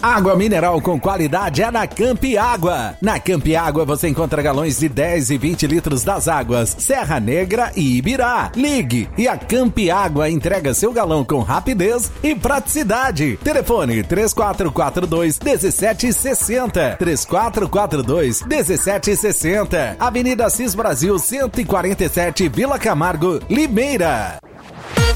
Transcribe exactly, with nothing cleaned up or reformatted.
Água mineral com qualidade é na Campi Água. Na Campi Água você encontra galões de dez e vinte litros das águas Serra Negra e Ibirá. Ligue e a Campi Água entrega seu galão com rapidez e praticidade. Telefone três quatro quatro dois, um sete seis zero. três quatro quatro dois, um sete seis zero. Avenida Assis Brasil cento e quarenta e sete, Vila Camargo, Limeira.